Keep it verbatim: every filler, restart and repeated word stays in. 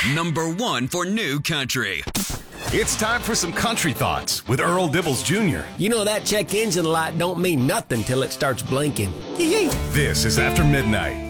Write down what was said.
Number one for new country. It's time for some country thoughts with Earl Dibbles Junior You know that check engine light don't mean nothing till it starts blinking. This is After Midnight.